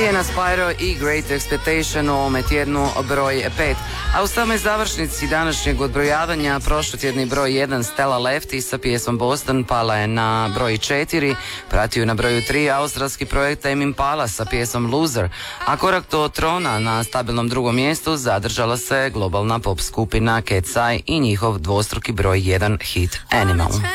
Diana Spyro i Great Expectation u ovome tjednu broj 5. A u samoj završnici današnjeg odbrojavanja prošlotjedni broj 1 Stella Lefty sa pjesmom Boston pala je na broj 4, pratio na broju 3 australski projekt Tame Impala sa pjesmom Loser, a korak do trona na stabilnom drugom mjestu zadržala se globalna pop skupina Cat's Eye i njihov dvostruki broj 1 hit Animal.